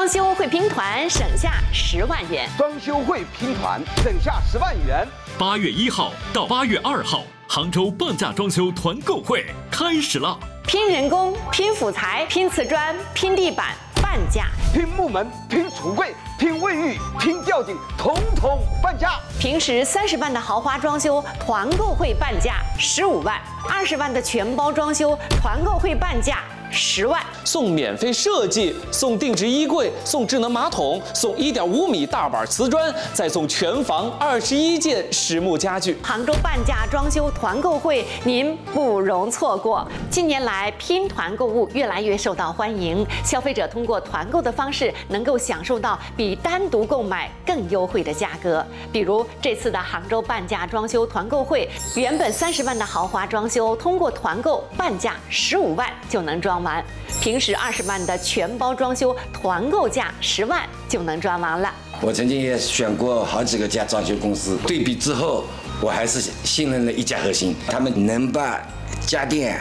修会拼团省下10万元， 装修会拼团省下10万元。 8月1号到8月2号，杭州半价装修团购会开始了。 拼人工、拼辅材、拼瓷砖、拼地板，半价； 拼木门、拼橱柜、拼卫浴、拼吊顶，统统半价。 平时30万的豪华装修，团购会半价15万；20万的全包装修，团购会半价10万。 送免费设计，送定制衣柜，送智能马桶，送1.5米大板瓷砖，再送全房21件实木家具。 杭州半价装修团购会，您不容错过。近年来，拼团购物越来越受到欢迎，消费者通过团购的方式，能够享受到比单独购买更优惠的价格。比如这次的杭州半价装修团购会，原本30万的豪华装修，通过团购半价15万就能装完；平时20万的全包装修，团购价10万就能装完了。 我曾经也选过好几个家装修公司，对比之后，我还是信任了一家核心，他们能把家电